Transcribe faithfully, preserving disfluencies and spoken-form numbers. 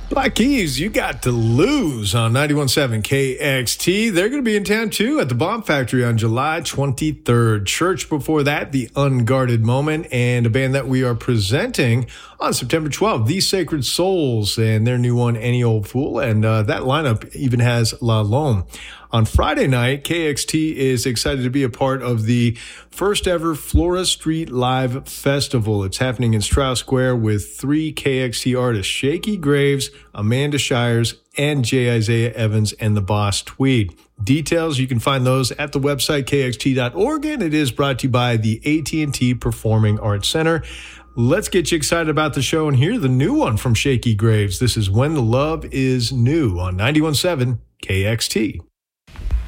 Black Keys, you got to lose on ninety-one point seven K X T. They're going to be in town, too, at the Bomb Factory on July twenty-third. Church before that, The Unguarded Moment, and a band that we are presenting on September twelfth, The Sacred Souls, and their new one, Any Old Fool. And uh, that lineup even has La Lome. On Friday night, K X T is excited to be a part of the first ever Flora Street Live Festival. It's happening in Strauss Square with three K X T artists, Shaky Graves, Amanda Shires, and J. Isaiah Evans and the Boss Tweed. Details, you can find those at the website k x t dot org, and it is brought to you by the A T and T Performing Arts Center. Let's get you excited about the show and hear the new one from Shaky Graves. This is When the Love Is New on ninety-one point seven K X T.